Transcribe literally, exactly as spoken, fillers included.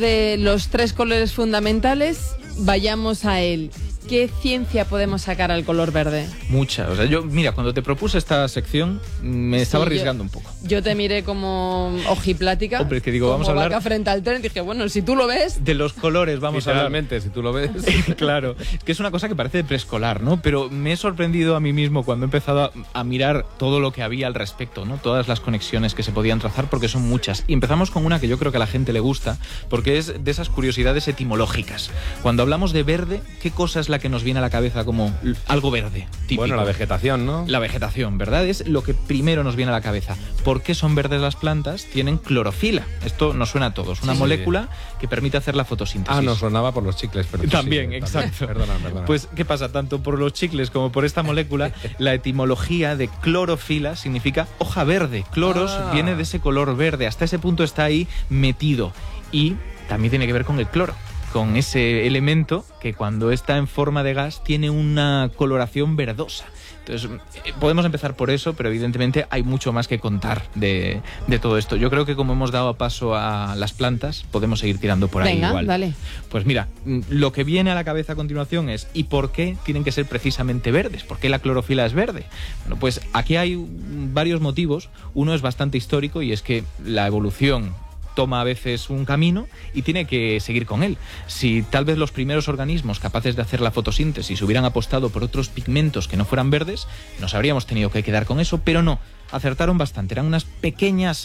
De los tres colores fundamentales, vayamos a él. ¿Qué ciencia podemos sacar al color verde? Mucha. O sea, yo, mira, cuando te propuse esta sección, me estaba Sí, arriesgando yo, un poco. Yo te miré como ojiplática. Hombre, que digo, como vamos a hablar vaca frente al tren. Dije, bueno, si tú lo ves. De los colores, vamos a hablar. Literalmente, si tú lo ves. Claro, es que es una cosa que parece de preescolar, ¿no? Pero me he sorprendido a mí mismo cuando he empezado a, a mirar todo lo que había al respecto, ¿no? Todas las conexiones que se podían trazar, porque son muchas. Y empezamos con una que yo creo que a la gente le gusta, porque es de esas curiosidades etimológicas. Cuando hablamos de verde, ¿qué cosa es la que nos viene a la cabeza como algo verde? Típico. Bueno, la vegetación, ¿no? La vegetación, ¿verdad? Es lo que primero nos viene a la cabeza. ¿Por qué son verdes las plantas? Tienen clorofila. Esto nos suena a todos. Una Sí, molécula que permite hacer la fotosíntesis. Ah, nos sonaba por los chicles, pero También, sí, exacto. También. Perdona, perdona. Pues, ¿qué pasa? Tanto por los chicles como por esta molécula, la etimología de clorofila significa hoja verde. Cloros Ah. viene de ese color verde. Hasta ese punto está ahí metido. Y también tiene que ver con el cloro, con ese elemento que cuando está en forma de gas tiene una coloración verdosa. Entonces, eh, podemos empezar por eso, pero evidentemente hay mucho más que contar de, de todo esto. Yo creo que como hemos dado paso a las plantas, podemos seguir tirando por ahí. Venga, igual. dale. Pues mira, lo que viene a la cabeza a continuación es ¿y por qué tienen que ser precisamente verdes? ¿Por qué la clorofila es verde? Bueno, pues aquí hay varios motivos. Uno es bastante histórico y es que la evolución toma a veces un camino y tiene que seguir con él. Si tal vez los primeros organismos capaces de hacer la fotosíntesis hubieran apostado por otros pigmentos que no fueran verdes, nos habríamos tenido que quedar con eso, pero no, acertaron bastante. Eran unas pequeñas